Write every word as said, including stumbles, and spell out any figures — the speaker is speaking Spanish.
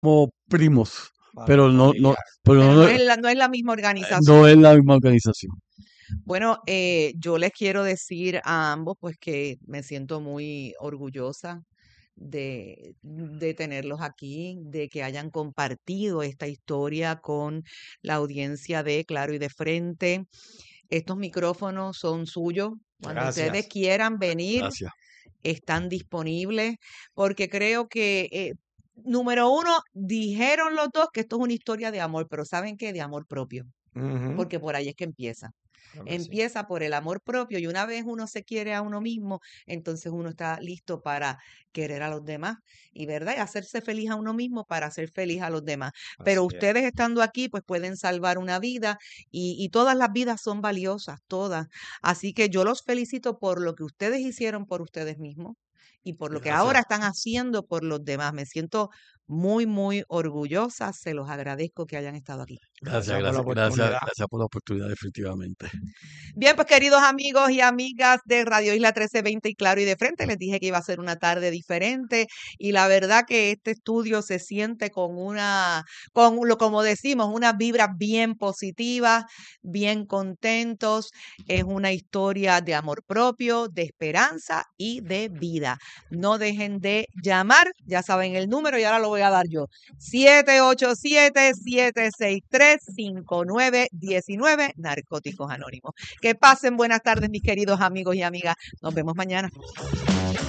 como primos, pero no, no, pero Pero no, no no, es la, no es la misma no organización. es la misma organización. Bueno, eh, yo les quiero decir a ambos pues que me siento muy orgullosa de, de tenerlos aquí, de que hayan compartido esta historia con la audiencia de Claro y de Frente. Estos micrófonos son suyos. Cuando ustedes Gracias. quieran venir, Gracias. están disponibles, porque creo que, eh, número uno, dijeron los dos que esto es una historia de amor, pero ¿saben qué? De amor propio, Ujú. porque por ahí es que empieza. Claro que sí. Empieza por el amor propio y una vez uno se quiere a uno mismo, entonces uno está listo para querer a los demás y, ¿verdad? Y hacerse feliz a uno mismo para hacer feliz a los demás. Pero Así es. ustedes estando aquí, pues pueden salvar una vida y, y todas las vidas son valiosas, todas. Así que yo los felicito por lo que ustedes hicieron por ustedes mismos y por lo que ahora Gracias. están haciendo por los demás. Me siento muy, muy orgullosa. Se los agradezco que hayan estado aquí. Gracias, Gracias por la gracias, gracias, oportunidad. gracias por la oportunidad, definitivamente. Bien, pues queridos amigos y amigas de Radio Isla trece veinte y Claro y de Frente, les dije que iba a ser una tarde diferente y la verdad que este estudio se siente con una, con lo como decimos, unas vibras bien positivas, bien contentos. Es una historia de amor propio, de esperanza y de vida. No dejen de llamar, ya saben el número y ahora lo voy a dar yo. siete ocho siete, siete seis tres, cinco nueve uno nueve, Narcóticos Anónimos. Que pasen buenas tardes, mis queridos amigos y amigas. Nos vemos mañana.